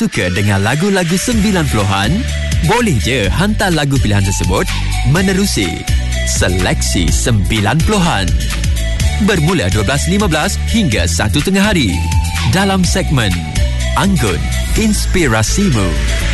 suka dengan lagu-lagu 90-an? Boleh je hantar lagu pilihan tersebut menerusi Seleksi 90-an. Bermula 12.15 hingga 1 tengah hari dalam segmen Anggun Inspirasimu.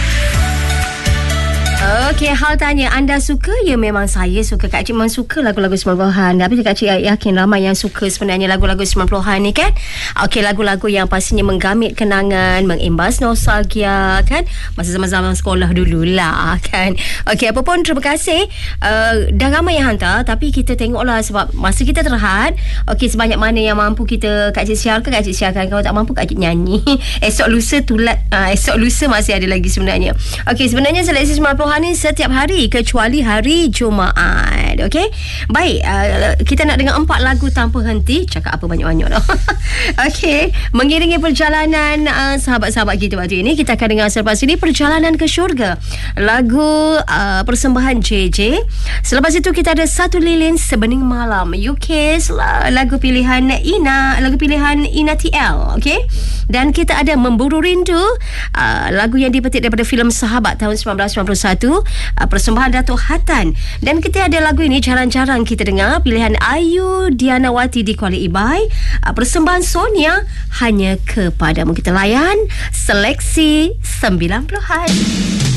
Okey, hal tanya, anda suka? Ya, memang saya suka. Kak Cik memang suka lagu-lagu 90-an. Tapi Kak Cik yakin ramai yang suka sebenarnya lagu-lagu 90-an ni kan. Okey, lagu-lagu yang pastinya menggamit kenangan, mengimbas nostalgia kan, masa zaman-zaman sekolah dululah kan. Okey, apa pun terima kasih. Dah ramai yang hantar, tapi kita tengoklah sebab masa kita terhad. Okey, sebanyak mana yang mampu kita Kak Cik siarkan. Kalau tak mampu Kak Cik nyanyi. Esok lusa masih ada lagi sebenarnya. Okey, sebenarnya seleksi 90-an ni setiap hari kecuali hari Jumaat. Okey. Baik, kita nak dengar 4 lagu tanpa henti. Cakap apa banyak-banyak dah. Okey, mengiringi perjalanan sahabat-sahabat kita waktu ini, kita akan dengar selepas ini Perjalanan ke Syurga. Lagu persembahan JJ. Selepas itu kita ada Satu Lilin Sebening Malam. UK's lagu pilihan Ina TL. Okey. Dan kita ada Memburu Rindu, lagu yang dipetik daripada filem Sahabat tahun 1991, persembahan Datuk Hatan. Dan kita ada lagu ini jarang-jarang kita dengar, pilihan Ayu Dianawati di Kuala Ibai, persembahan Sonia Hanya Kepadamu. Kita layan seleksi 90-an.